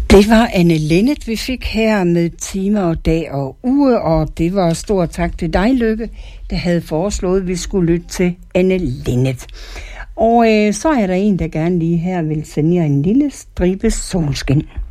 Det var Anne Linnet, vi fik her med timer og dag og uge, og det var stor tak til dig, Lykke, der havde foreslået, at vi skulle lytte til Anne Linnet. Og så er der en, der gerne lige her vil sende jer en lille stribe solskin.